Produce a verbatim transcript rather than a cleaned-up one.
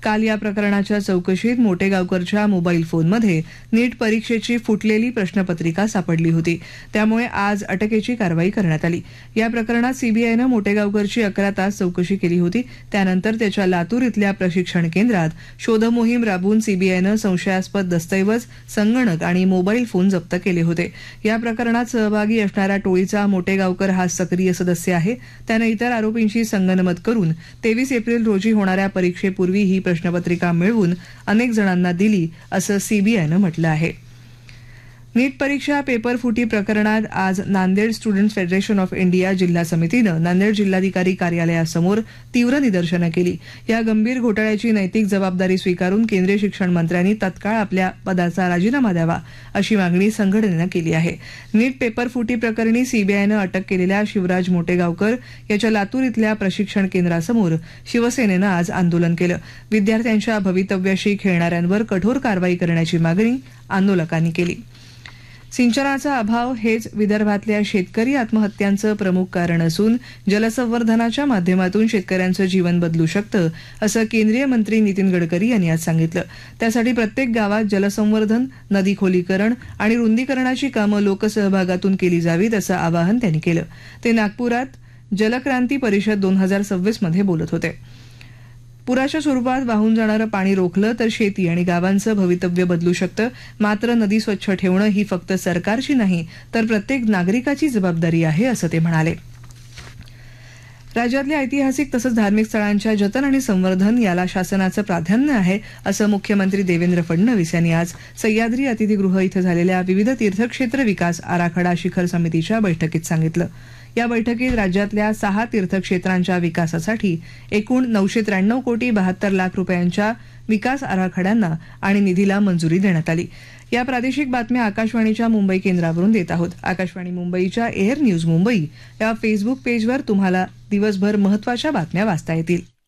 काल या प्रकरणाच्या चौकशीत मोटेगावकरच्या मोबाईल फोनमध्ये नीट परीक्षेची फुटलेली प्रश्नपत्रिका सापडली होती, त्यामुळे आज अटकेची कारवाई करण्यात आली। या प्रकरणात सीबीआयनं मोटेगावकरची अकरा तास चौकशी केली होती। त्यानंतर त्याच्या लातूर इथल्या प्रशिक्षण केंद्रात शोधमोहीम राबवून सीबीआयनं संशयास्पद दस्तऐवज, संगणक आणि मोबाईल फोन जप्त केले होते। या प्रकरणात सहभागी असणाऱ्या टोळीचा मोटेगावकर हा सक्रिय सदस्य आहे। त्याने इतर आरोपींशी संगनमत करून तेवीस एप्रिल रोजी होणाऱ्या परीक्षेपूर्वी ही प्रश्नपत्रिका मिळवून अनेक जणांना दिली, असं सीबीआयनं म्हटलं आहे। नीट परीक्षा पेपर फुटी प्रकरणात आज Nanded students federation of India जिल्हा समितीनं नांदेड जिल्हाधिकारी कार्यालयासमोर तीव्र निदर्शनं केली। या गंभीर घोटाळ्याची नैतिक जबाबदारी स्वीकारून केंद्रीय शिक्षण मंत्र्यांनी तत्काळ आपल्या पदाचा राजीनामा द्यावा, अशी मागणी संघटनेनं केली आहे। नीट पेपर फुटी प्रकरणी सीबीआयनं अटक केलेल्या शिवराज मोटेगावकर याच्या लातूर इथल्या प्रशिक्षण केंद्रासमोर शिवसेनेनं आज आंदोलन केलं। विद्यार्थ्यांच्या भवितव्याशी खेळणाऱ्यांवर कठोर कारवाई करण्याची मागणी आंदोलकांनी केली। सिंचनाचा अभाव हेच विदर्भातल्या शेतकरी आत्महत्यांचं प्रमुख कारण असून जलसंवर्धनाच्या माध्यमातून शेतकऱ्यांचं जीवन बदलू शकतं, असं केंद्रीय मंत्री नितीन गडकरी यांनी आज सांगितलं। त्यासाठी प्रत्येक गावात जलसंवर्धन, नदी खोलीकरण आणि रुंदीकरणाची कामं लोकसहभागातून केली जावीत, असं आवाहन त्यांनी केलं। ते नागपुरात जलक्रांती परिषद दोन हजार सव्वीस मध्ये बोलत होते। पुराच्या स्वरूपात वाहून जाणारं पाणी रोखलं तर शेती आणि गावांचं भवितव्य बदलू शकतं। मात्र नदी स्वच्छ ठेवणं ही फक्त सरकारची नाही, तर प्रत्येक नागरिकाची जबाबदारी आहे, असं ते म्हणाले। राज्यातल्या ऐतिहासिक तसंच धार्मिक स्थळांच्या जतन आणि संवर्धन याला शासनाचं प्राधान्य आहे, असं मुख्यमंत्री देवेंद्र फडणवीस यांनी आज सह्याद्री अतिथीगृह इथं झालेल्या विविध तीर्थक्षेत्र विकास आराखडा शिखर समितीच्या बैठकीत सांगितलं। या बैठकीत राज्यातल्या सहा तीर्थक्षेत्रांच्या विकासासाठी एकूण नऊशे त्र्याण्णव कोटी बहात्तर लाख रुपयांच्या विकास आराखड्यांना आणि निधीला मंजुरी देण्यात आली। या प्रादेशिक बातम्या आकाशवाणीच्या मुंबई केंद्रावरून देत आहोत। आकाशवाणी मुंबईच्या एअर न्यूज मुंबई या फेसबुक पेजवर तुम्हाला दिवसभर महत्त्वाच्या बातम्या वाचता येतील।